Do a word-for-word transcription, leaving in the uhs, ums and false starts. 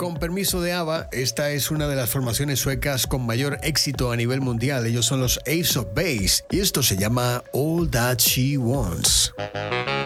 con permiso de ABBA, esta es una de las formaciones suecas con mayor éxito a nivel mundial. Ellos son los Ace of Base y esto se llama All That She Wants.